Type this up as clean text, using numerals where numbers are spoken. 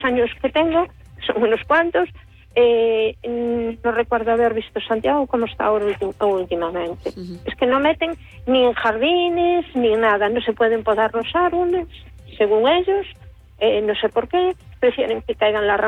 años que tengo, son unos cuantos, no recuerdo haber visto Santiago como está ahora últimamente. Es que no meten ni en jardines ni nada, no se pueden podar los árboles, según ellos, no sé por qué, prefieren que caigan las ramas